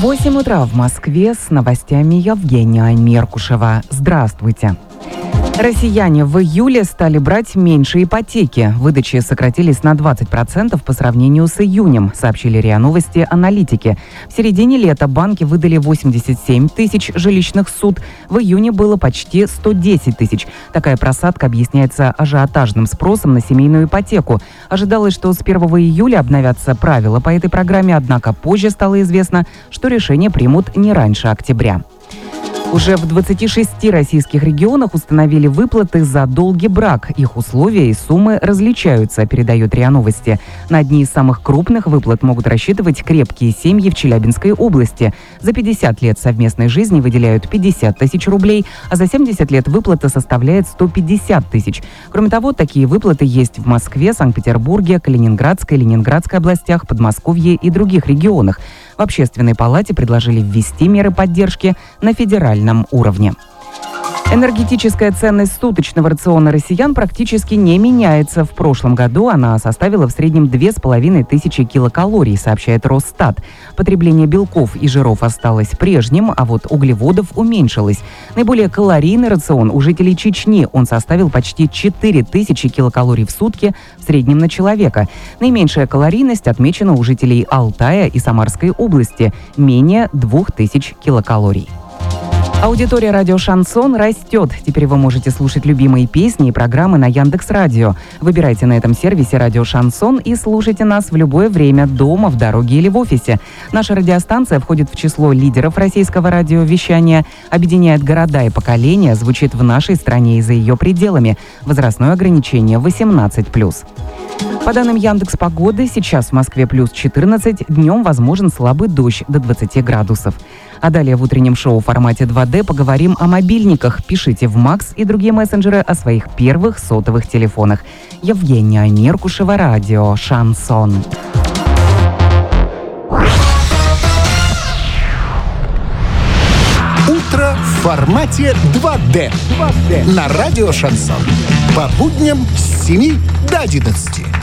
8 утра в Москве, с новостями Евгения Меркушева. Здравствуйте. Россияне в июле стали брать меньше ипотеки. Выдачи сократились на 20% по сравнению с июнем, сообщили РИА Новости аналитики. В середине лета банки выдали 87 тысяч жилищных ссуд. В июне было почти 110 тысяч. Такая просадка объясняется ажиотажным спросом на семейную ипотеку. Ожидалось, что с 1 июля обновятся правила по этой программе, однако позже стало известно, что решение примут не раньше октября. Уже в 26 российских регионах установили выплаты за долгий брак. Их условия и суммы различаются, передает РИА Новости. На одни из самых крупных выплат могут рассчитывать крепкие семьи в Челябинской области. За 50 лет совместной жизни выделяют 50 тысяч рублей, а за 70 лет выплата составляет 150 тысяч. Кроме того, такие выплаты есть в Москве, Санкт-Петербурге, Калининградской, Ленинградской областях, Подмосковье и других регионах. В Общественной палате предложили ввести меры поддержки на федеральном уровне. Энергетическая ценность суточного рациона россиян практически не меняется. В прошлом году она составила в среднем 2500 килокалорий, сообщает Росстат. Потребление белков и жиров осталось прежним, а вот углеводов уменьшилось. Наиболее калорийный рацион у жителей Чечни. Он составил почти 4000 килокалорий в сутки в среднем на человека. Наименьшая калорийность отмечена у жителей Алтая и Самарской области – менее 2000 килокалорий. Аудитория радио «Шансон» растет. Теперь вы можете слушать любимые песни и программы на Яндекс.Радио. Выбирайте на этом сервисе радио «Шансон» и слушайте нас в любое время, дома, в дороге или в офисе. Наша радиостанция входит в число лидеров российского радиовещания, объединяет города и поколения, звучит в нашей стране и за ее пределами. Возрастное ограничение 18+. По данным Яндекс.Погоды, сейчас в Москве плюс 14, днем возможен слабый дождь до 20 градусов. А далее в утреннем шоу в формате 2D поговорим о мобильниках. Пишите в Макс и другие мессенджеры о своих первых сотовых телефонах. Евгения Меркушева, радио «Шансон». Утро в формате 2D. На радио «Шансон». По будням с 7 до 11.